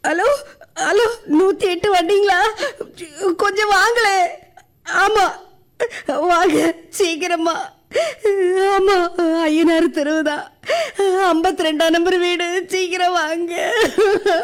Hello hello 108 வண்டிங்களா? கொஞ்சம் வாங்களே. ஆமா, வாங்க சீக்கிரமா. ஆமா, ஐயனார் தெருவுதான், 52ஆம் நம்பர் வீடு. சீக்கிரம் வாங்க.